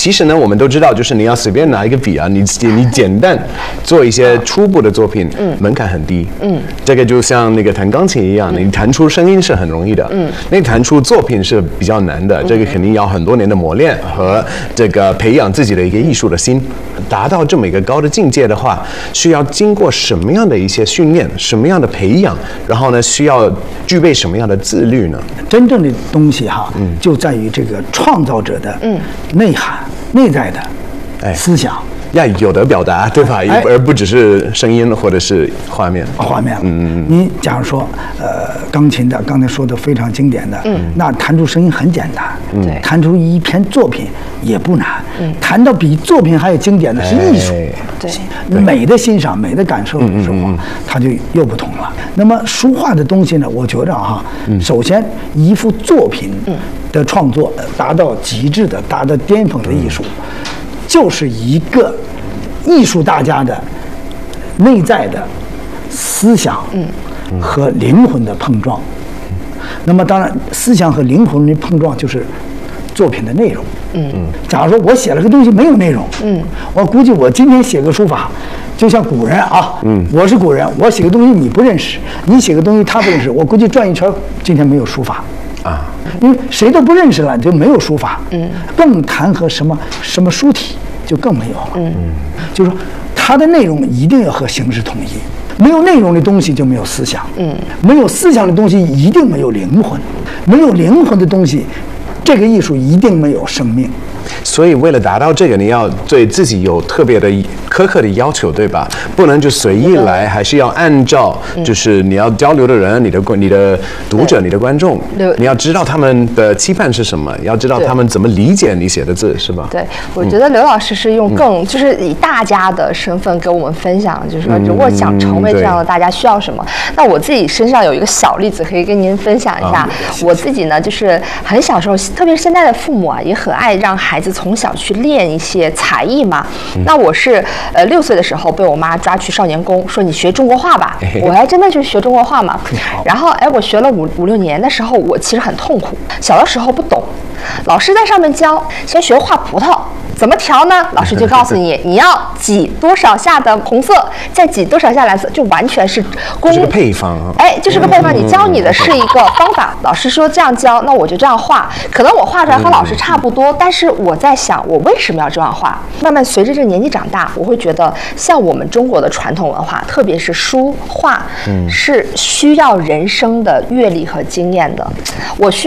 其实呢，我们都知道，就是你要随便拿一个笔啊，你简单做一些初步的作品，门槛很低。这个就像那个弹钢琴一样，你弹出声音是很容易的，那弹出作品是比较难的。这个肯定要很多年的磨练和这个培养自己的一个艺术的心，达到这么一个高的境界的话，需要经过什么样的一些训练，什么样的培养，然后呢，需要具备什么样的自律呢？ 真正的东西哈，就在于这个创造者的内涵、内在的思想。 要有的表达，对吧？而不只是声音或者是画面。你假如说，钢琴的刚才说的非常经典的，那弹出声音很简单，弹出一篇作品也不难，弹到比作品还有经典的是艺术，美的欣赏、美的感受的时候，它就又不同了。那么书画的东西呢，我觉着哈，首先一幅作品的创作达到极致的、达到巅峰的艺术。就是一个艺术大家的内在的思想和灵魂的碰撞。那么当然，思想和灵魂的碰撞就是作品的内容。假如说我写了个东西没有内容，我估计我今天写个书法，就像古人啊，我是古人，我写个东西你不认识，你写个东西他不认识，我估计转一圈今天没有书法。因为谁都不认识了，就没有书法，更谈和什么书体就更没有了。就是说，它的内容一定要和形式统一，没有内容的东西就没有思想，没有思想的东西一定没有灵魂，没有灵魂的东西，这个艺术一定没有生命。所以为了达到这个，你要对自己有特别的苛刻的要求，对吧？不能就随意来，还是要按照就是你要交流的人、你的读者、你的观众，你要知道他们的期盼是什么，要知道他们怎么理解你写的字，是吧？ 对，我觉得刘老师是用就是以大家的身份给我们分享，就是说如果想成为这样的大家需要什么。那我自己身上有一个小例子可以跟您分享一下。我自己呢，就是很小时候，特别是现在的父母啊，也很爱让孩子从小去练一些才艺嘛。那我是6岁的时候被我妈抓去少年宫，说你学中国画吧。我还真的去学中国画嘛。然后我学了5、6年的时候，我其实很痛苦。小的时候不懂，老师在上面教，先学画葡萄。怎么调呢？老师就告诉你，你要挤多少下的红色，再挤多少下蓝色，就完全是这是个配方啊。 就是个配方。你教你的是一个方法，老师说这样教，那我就这样画。可能我画出来和老师差不多，但是我在想，我为什么要这样画？慢慢随着这年纪长大，我会觉得，像我们中国的传统文化，特别是书画，是需要人生的阅历和经验的。我需